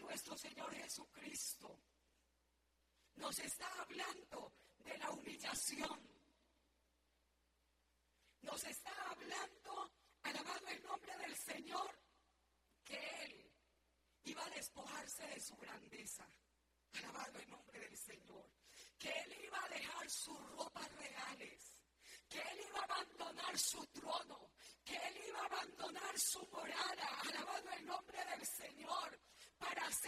nuestro Señor Jesucristo. Nos está hablando de la humillación. Nos está hablando, alabado el nombre del Señor, que Él iba a despojarse de su grandeza. Alabado el nombre del Señor. Que Él iba a dejar sus ropas reales. Que Él iba a abandonar su trono. Que Él iba a abandonar su morada. Alabado el nombre del Señor. Para ser